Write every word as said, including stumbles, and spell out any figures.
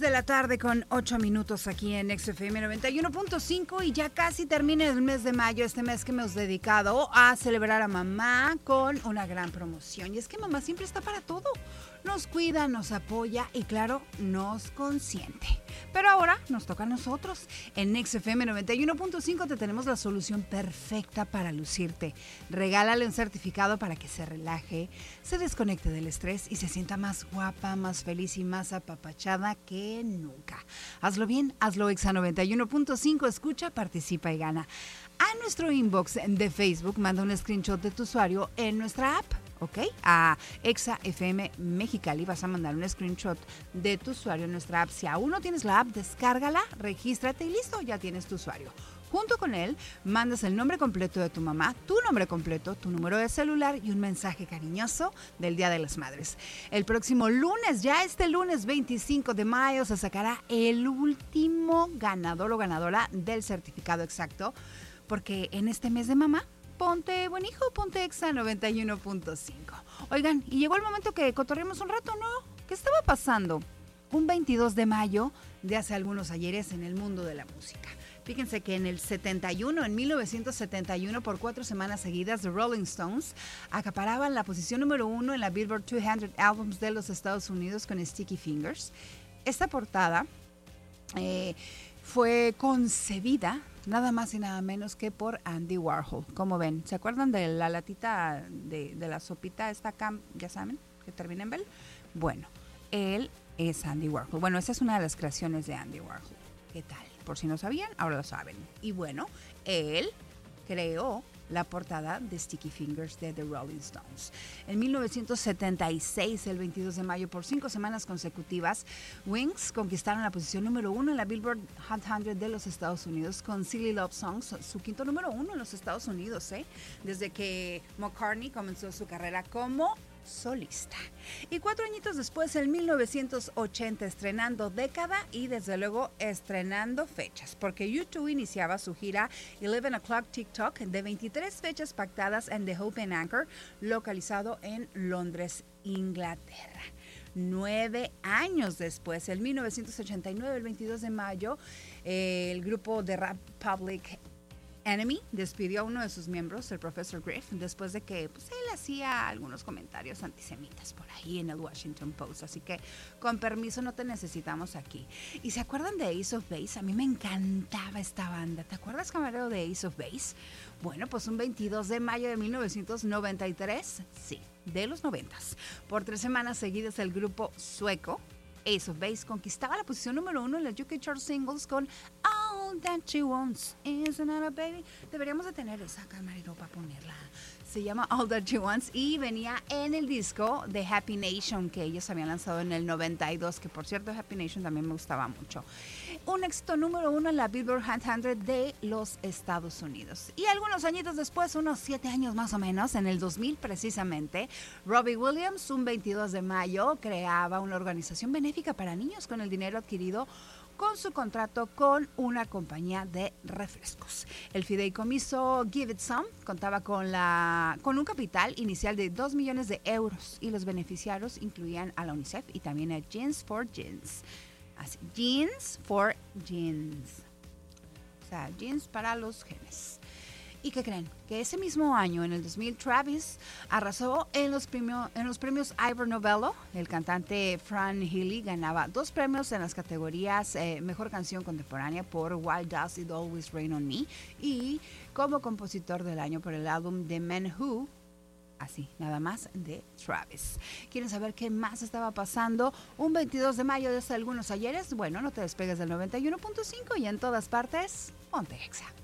de la tarde con ocho minutos aquí en X F M noventa y uno punto cinco y ya casi termina el mes de mayo, este mes que hemos dedicado a celebrar a mamá con una gran promoción. Y es que mamá siempre está para todo. Nos cuida, nos apoya y claro, nos consiente. Pero ahora nos toca a nosotros. En X F M noventa y uno punto cinco te tenemos la solución perfecta para lucirte. Regálale un certificado para que se relaje, se desconecte del estrés y se sienta más guapa, más feliz y más apapachada que nunca. Hazlo bien, hazlo Exa noventa y uno punto cinco, escucha, participa y gana. A nuestro inbox de Facebook manda un screenshot de tu usuario en nuestra app. ¿Ok? A Exa F M Mexicali vas a mandar un screenshot de tu usuario en nuestra app. Si aún no tienes la app, descárgala, regístrate y listo, ya tienes tu usuario. Junto con él, mandas el nombre completo de tu mamá, tu nombre completo, tu número de celular y un mensaje cariñoso del Día de las Madres. El próximo lunes, ya este lunes veinticinco de mayo, se sacará el último ganador o ganadora del certificado exacto, porque en este mes de mamá, ponte buen hijo, ponte Exa noventa y uno punto cinco. Oigan, y llegó el momento que cotorremos un rato, ¿no? ¿Qué estaba pasando? Un veintidós de mayo de hace algunos ayeres en el mundo de la música. Fíjense que en el setenta y uno, en mil novecientos setenta y uno, por cuatro semanas seguidas, The Rolling Stones acaparaban la posición número uno en la Billboard doscientos Albums de los Estados Unidos con Sticky Fingers. Esta portada eh, fue concebida nada más y nada menos que por Andy Warhol. Como ven, ¿se acuerdan de la latita de, de la sopita esta Camp, ya saben, que termina en Bell? Bueno, él es Andy Warhol. Bueno, esa es una de las creaciones de Andy Warhol. ¿Qué tal? Por si no sabían, ahora lo saben. Y bueno, él creó la portada de Sticky Fingers de The Rolling Stones. En mil novecientos setenta y seis, el veintidós de mayo, por cinco semanas consecutivas, Wings conquistaron la posición número uno en la Billboard ciento de los Estados Unidos con Silly Love Songs, su quinto número uno en los Estados Unidos, ¿eh? Desde que McCartney comenzó su carrera como solista. Y cuatro añitos después, en mil novecientos ochenta, estrenando década y desde luego estrenando fechas, porque U dos iniciaba su gira eleven o'clock TikTok de veintitrés fechas pactadas en The Hope and Anchor, localizado en Londres, Inglaterra. Nueve años después, en mil novecientos ochenta y nueve, el veintidós de mayo, eh, el grupo de rap Public Enemy despidió a uno de sus miembros, el profesor Griff, después de que pues, él hacía algunos comentarios antisemitas por ahí en el Washington Post. Así que, con permiso, no te necesitamos aquí. ¿Y se acuerdan de Ace of Base? A mí me encantaba esta banda. ¿Te acuerdas, camarero, de Ace of Base? Bueno, pues un veintidós de mayo de mil novecientos noventa y tres, sí, de los noventas. Por tres semanas seguidas, el grupo sueco Ace of Base conquistaba la posición número uno en los U K Chart Singles con All That She Wants Is Another Baby. Deberíamos de tener esa camarero para ponerla. Se llama All That She Wants y venía en el disco de Happy Nation que ellos habían lanzado en el noventa y dos, que por cierto Happy Nation también me gustaba mucho. Un éxito número uno en la Billboard ciento de los Estados Unidos. Y algunos añitos después, unos siete años más o menos, en el dos mil precisamente, Robbie Williams, un veintidós de mayo, creaba una organización benéfica para niños con el dinero adquirido con su contrato con una compañía de refrescos. El fideicomiso Give It Some contaba con, la, con un capital inicial de dos millones de euros y los beneficiarios incluían a la UNICEF y también a Jeans for Jeans. Así, Jeans for Jeans. O sea, jeans para los genes. ¿Y qué creen? Que ese mismo año, en el dos mil, Travis arrasó en los, premio, en los premios Ivor Novello. El cantante Fran Healy ganaba dos premios en las categorías eh, Mejor Canción Contemporánea por Why Does It Always Rain on Me y como compositor del año por el álbum The Man Who, así, nada más, de Travis. ¿Quieren saber qué más estaba pasando un veintidós de mayo de hace algunos ayeres? Bueno, no te despegues del noventa y uno punto cinco y en todas partes, ponte Exa.